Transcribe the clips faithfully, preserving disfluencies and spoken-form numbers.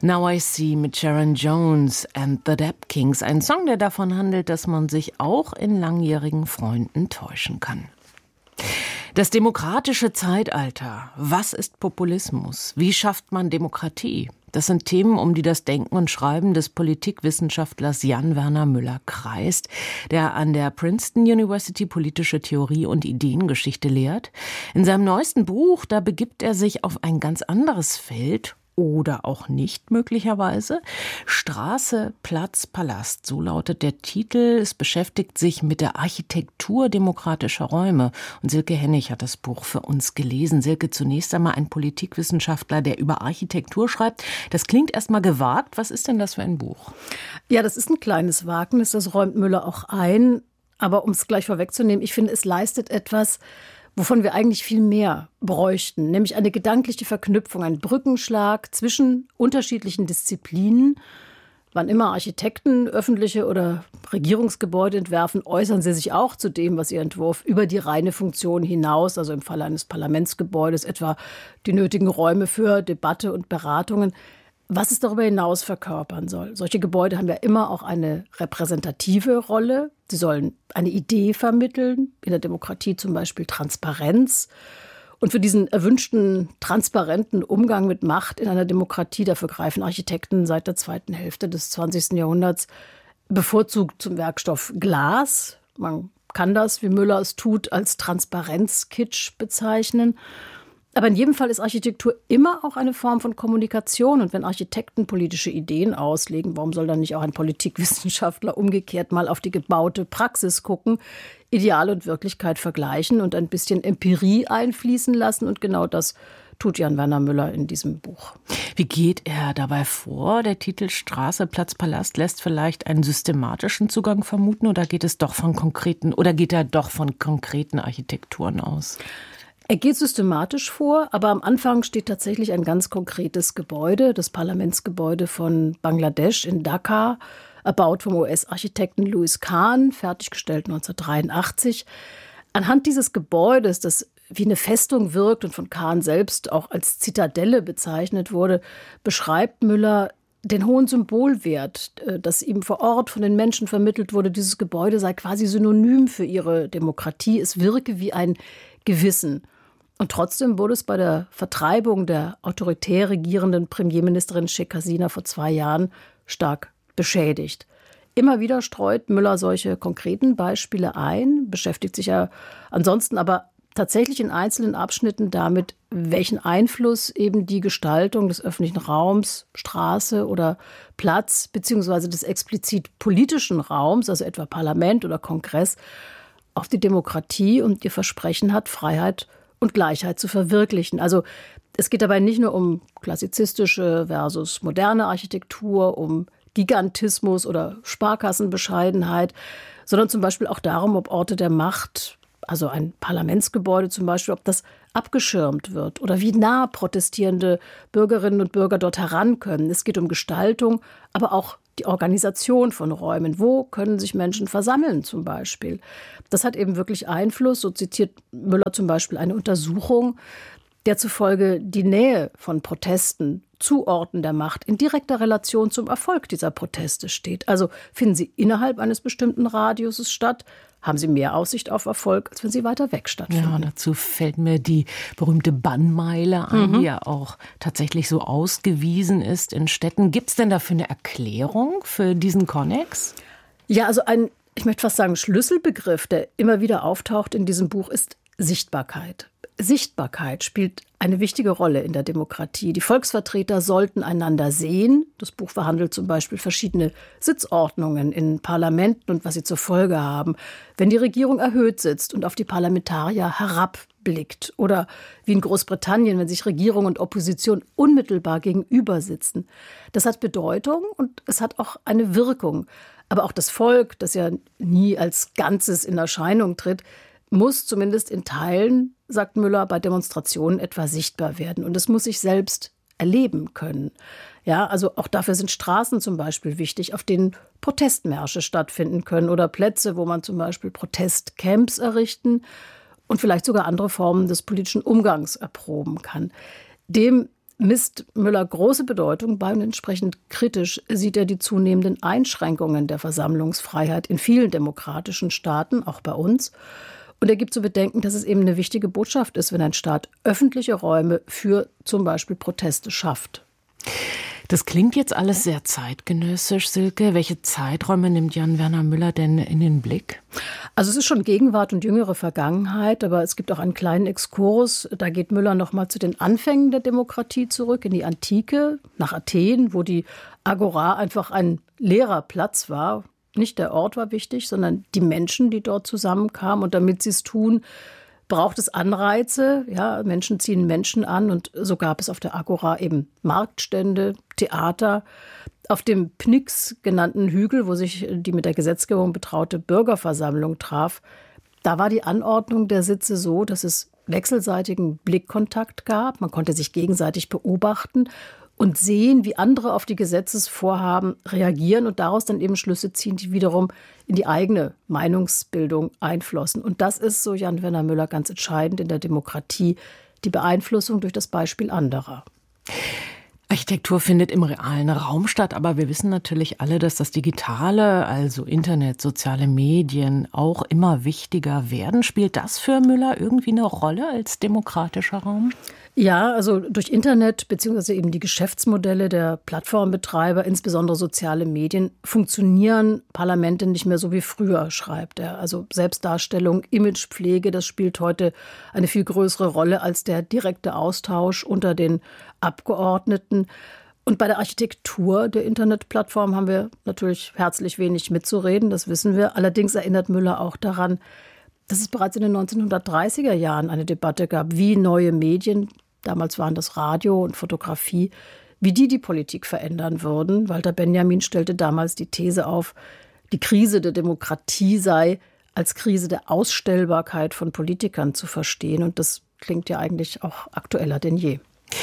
Now I See mit Sharon Jones and the Dap Kings. Ein Song, der davon handelt, dass man sich auch in langjährigen Freunden täuschen kann. Das demokratische Zeitalter. Was ist Populismus? Wie schafft man Demokratie? Das sind Themen, um die das Denken und Schreiben des Politikwissenschaftlers Jan Werner Müller kreist, der an der Princeton University politische Theorie und Ideengeschichte lehrt. In seinem neuesten Buch, da begibt er sich auf ein ganz anderes Feld. Oder auch nicht möglicherweise. Straße, Platz, Palast, so lautet der Titel. Es beschäftigt sich mit der Architektur demokratischer Räume. Und Silke Hennig hat das Buch für uns gelesen. Silke, zunächst einmal ein Politikwissenschaftler, der über Architektur schreibt. Das klingt erstmal gewagt. Was ist denn das für ein Buch? Ja, das ist ein kleines Wagnis. Das räumt Müller auch ein. Aber um es gleich vorwegzunehmen, ich finde, es leistet etwas, wovon wir eigentlich viel mehr bräuchten, nämlich eine gedankliche Verknüpfung, ein Brückenschlag zwischen unterschiedlichen Disziplinen. Wann immer Architekten öffentliche oder Regierungsgebäude entwerfen, äußern sie sich auch zu dem, was ihr Entwurf über die reine Funktion hinaus, also im Falle eines Parlamentsgebäudes etwa die nötigen Räume für Debatte und Beratungen, was es darüber hinaus verkörpern soll. Solche Gebäude haben ja immer auch eine repräsentative Rolle. Sie sollen eine Idee vermitteln, in der Demokratie zum Beispiel Transparenz. Und für diesen erwünschten transparenten Umgang mit Macht in einer Demokratie, dafür greifen Architekten seit der zweiten Hälfte des zwanzigsten Jahrhunderts bevorzugt zum Werkstoff Glas. Man kann das, wie Müller es tut, als Transparenzkitsch bezeichnen. Aber in jedem Fall ist Architektur immer auch eine Form von Kommunikation. Und wenn Architekten politische Ideen auslegen, warum soll dann nicht auch ein Politikwissenschaftler umgekehrt mal auf die gebaute Praxis gucken, Ideal und Wirklichkeit vergleichen und ein bisschen Empirie einfließen lassen? Und genau das tut Jan Werner Müller in diesem Buch. Wie geht er dabei vor? Der Titel Straße, Platz, Palast lässt vielleicht einen systematischen Zugang vermuten, oder geht es doch von konkreten, oder geht er doch von konkreten Architekturen aus? Er geht systematisch vor, aber am Anfang steht tatsächlich ein ganz konkretes Gebäude, das Parlamentsgebäude von Bangladesch in Dhaka, erbaut vom U S-Architekten Louis Kahn, fertiggestellt neunzehnhundertdreiundachtzig. Anhand dieses Gebäudes, das wie eine Festung wirkt und von Kahn selbst auch als Zitadelle bezeichnet wurde, beschreibt Müller den hohen Symbolwert, das ihm vor Ort von den Menschen vermittelt wurde. Dieses Gebäude sei quasi synonym für ihre Demokratie. Es wirke wie ein Gewissen. Und trotzdem wurde es bei der Vertreibung der autoritär regierenden Premierministerin Sheikh Hasina vor zwei Jahren stark beschädigt. Immer wieder streut Müller solche konkreten Beispiele ein, beschäftigt sich ja ansonsten aber tatsächlich in einzelnen Abschnitten damit, welchen Einfluss eben die Gestaltung des öffentlichen Raums, Straße oder Platz, beziehungsweise des explizit politischen Raums, also etwa Parlament oder Kongress, auf die Demokratie und ihr Versprechen hat, Freiheit und Gleichheit zu verwirklichen. Also es geht dabei nicht nur um klassizistische versus moderne Architektur, um Gigantismus oder Sparkassenbescheidenheit, sondern zum Beispiel auch darum, ob Orte der Macht, also ein Parlamentsgebäude zum Beispiel, ob das abgeschirmt wird oder wie nah protestierende Bürgerinnen und Bürger dort heran können. Es geht um Gestaltung, aber auch die Organisation von Räumen. Wo können sich Menschen versammeln zum Beispiel? Das hat eben wirklich Einfluss. So zitiert Müller zum Beispiel eine Untersuchung, der zufolge die Nähe von Protesten zu Orten der Macht in direkter Relation zum Erfolg dieser Proteste steht. Also finden sie innerhalb eines bestimmten Radiuses statt, haben sie mehr Aussicht auf Erfolg, als wenn sie weiter weg stattfinden. Ja, dazu fällt mir die berühmte Bannmeile ein, mhm. die ja auch tatsächlich so ausgewiesen ist in Städten. Gibt es denn dafür eine Erklärung für diesen Konnex? Ja, also ein, ich möchte fast sagen, Schlüsselbegriff, der immer wieder auftaucht in diesem Buch, ist Sichtbarkeit. Sichtbarkeit spielt eine wichtige Rolle in der Demokratie. Die Volksvertreter sollten einander sehen. Das Buch verhandelt zum Beispiel verschiedene Sitzordnungen in Parlamenten und was sie zur Folge haben, wenn die Regierung erhöht sitzt und auf die Parlamentarier herabblickt. Oder wie in Großbritannien, wenn sich Regierung und Opposition unmittelbar gegenüber sitzen. Das hat Bedeutung und es hat auch eine Wirkung. Aber auch das Volk, das ja nie als Ganzes in Erscheinung tritt, muss zumindest in Teilen, sagt Müller, bei Demonstrationen etwa sichtbar werden. Und es muss sich selbst erleben können. Ja, also auch dafür sind Straßen zum Beispiel wichtig, auf denen Protestmärsche stattfinden können oder Plätze, wo man zum Beispiel Protestcamps errichten und vielleicht sogar andere Formen des politischen Umgangs erproben kann. Dem misst Müller große Bedeutung bei und entsprechend kritisch sieht er die zunehmenden Einschränkungen der Versammlungsfreiheit in vielen demokratischen Staaten, auch bei uns. Und er gibt zu bedenken, dass es eben eine wichtige Botschaft ist, wenn ein Staat öffentliche Räume für zum Beispiel Proteste schafft. Das klingt jetzt alles sehr zeitgenössisch, Silke. Welche Zeiträume nimmt Jan Werner Müller denn in den Blick? Also es ist schon Gegenwart und jüngere Vergangenheit, aber es gibt auch einen kleinen Exkurs. Da geht Müller noch mal zu den Anfängen der Demokratie zurück, in die Antike, nach Athen, wo die Agora einfach ein leerer Platz war. Nicht der Ort war wichtig, sondern die Menschen, die dort zusammenkamen. Und damit sie es tun, braucht es Anreize. Ja, Menschen ziehen Menschen an. Und so gab es auf der Agora eben Marktstände, Theater. Auf dem Pnyx genannten Hügel, wo sich die mit der Gesetzgebung betraute Bürgerversammlung traf, da war die Anordnung der Sitze so, dass es wechselseitigen Blickkontakt gab. Man konnte sich gegenseitig beobachten und sehen, wie andere auf die Gesetzesvorhaben reagieren und daraus dann eben Schlüsse ziehen, die wiederum in die eigene Meinungsbildung einflossen. Und das ist, so Jan Werner Müller, ganz entscheidend in der Demokratie, die Beeinflussung durch das Beispiel anderer. Architektur findet im realen Raum statt, aber wir wissen natürlich alle, dass das Digitale, also Internet, soziale Medien, auch immer wichtiger werden. Spielt das für Müller irgendwie eine Rolle als demokratischer Raum? Ja, also durch Internet beziehungsweise eben die Geschäftsmodelle der Plattformbetreiber, insbesondere soziale Medien, funktionieren Parlamente nicht mehr so wie früher, schreibt er. Also Selbstdarstellung, Imagepflege, das spielt heute eine viel größere Rolle als der direkte Austausch unter den Abgeordneten. Und bei der Architektur der Internetplattform haben wir natürlich herzlich wenig mitzureden, das wissen wir. Allerdings erinnert Müller auch daran, dass es bereits in den neunzehnhundertdreißiger Jahren eine Debatte gab, wie neue Medien, damals waren das Radio und Fotografie, wie die die Politik verändern würden. Walter Benjamin stellte damals die These auf, die Krise der Demokratie sei als Krise der Ausstellbarkeit von Politikern zu verstehen. Und das klingt ja eigentlich auch aktueller denn je.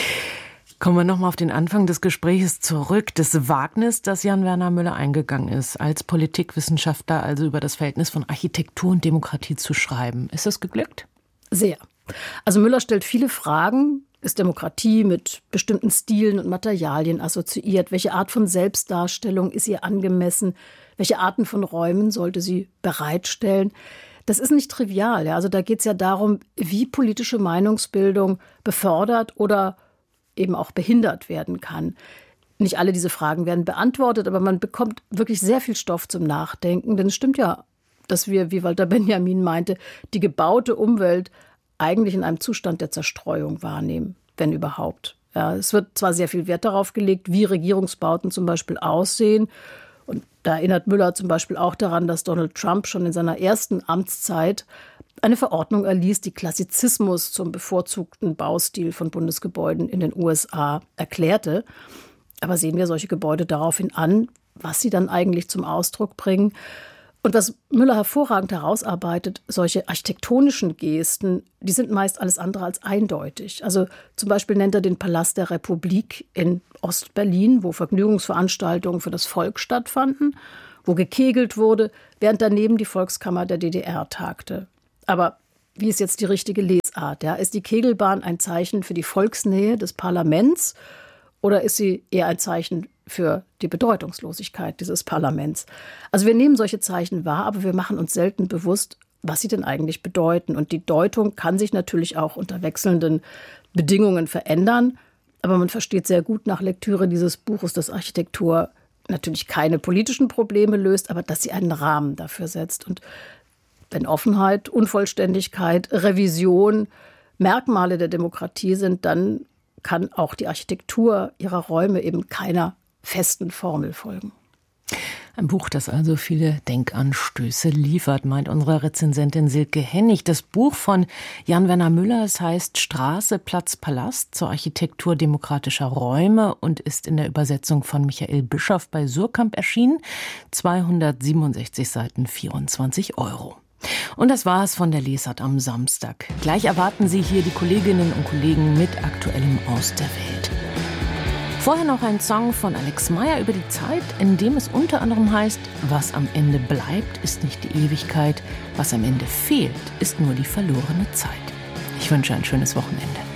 Kommen wir nochmal auf den Anfang des Gesprächs zurück. Das Wagnis, das Jan Werner Müller eingegangen ist, als Politikwissenschaftler, also über das Verhältnis von Architektur und Demokratie zu schreiben. Ist das geglückt? Sehr. Also Müller stellt viele Fragen. Ist Demokratie mit bestimmten Stilen und Materialien assoziiert? Welche Art von Selbstdarstellung ist ihr angemessen? Welche Arten von Räumen sollte sie bereitstellen? Das ist nicht trivial. Ja? Also da geht es ja darum, wie politische Meinungsbildung befördert oder eben auch behindert werden kann. Nicht alle diese Fragen werden beantwortet, aber man bekommt wirklich sehr viel Stoff zum Nachdenken. Denn es stimmt ja, dass wir, wie Walter Benjamin meinte, die gebaute Umwelt eigentlich in einem Zustand der Zerstreuung wahrnehmen, wenn überhaupt. Ja, es wird zwar sehr viel Wert darauf gelegt, wie Regierungsbauten zum Beispiel aussehen. Und da erinnert Müller zum Beispiel auch daran, dass Donald Trump schon in seiner ersten Amtszeit eine Verordnung erließ, die Klassizismus zum bevorzugten Baustil von Bundesgebäuden in den U S A erklärte. Aber sehen wir solche Gebäude daraufhin an, was sie dann eigentlich zum Ausdruck bringen. Und was Müller hervorragend herausarbeitet, solche architektonischen Gesten, die sind meist alles andere als eindeutig. Also zum Beispiel nennt er den Palast der Republik in Ostberlin, wo Vergnügungsveranstaltungen für das Volk stattfanden, wo gekegelt wurde, während daneben die Volkskammer der D D R tagte. Aber wie ist jetzt die richtige Lesart? Ja, ist die Kegelbahn ein Zeichen für die Volksnähe des Parlaments oder ist sie eher ein Zeichen für die Bedeutungslosigkeit dieses Parlaments? Also wir nehmen solche Zeichen wahr, aber wir machen uns selten bewusst, was sie denn eigentlich bedeuten. Und die Deutung kann sich natürlich auch unter wechselnden Bedingungen verändern. Aber man versteht sehr gut nach Lektüre dieses Buches, dass Architektur natürlich keine politischen Probleme löst, aber dass sie einen Rahmen dafür setzt. Und wenn Offenheit, Unvollständigkeit, Revision Merkmale der Demokratie sind, dann kann auch die Architektur ihrer Räume eben keiner festen Formel folgen. Ein Buch, das also viele Denkanstöße liefert, meint unsere Rezensentin Silke Hennig. Das Buch von Jan Werner Müller, es heißt Straße, Platz, Palast zur Architektur demokratischer Räume und ist in der Übersetzung von Michael Bischoff bei Suhrkamp erschienen. zweihundertsiebenundsechzig Seiten, vierundzwanzig Euro. Und das war es von der Lesart am Samstag. Gleich erwarten Sie hier die Kolleginnen und Kollegen mit Aktuellem aus der Welt. Vorher noch ein Song von Alex Meyer über die Zeit, in dem es unter anderem heißt, was am Ende bleibt, ist nicht die Ewigkeit, was am Ende fehlt, ist nur die verlorene Zeit. Ich wünsche ein schönes Wochenende.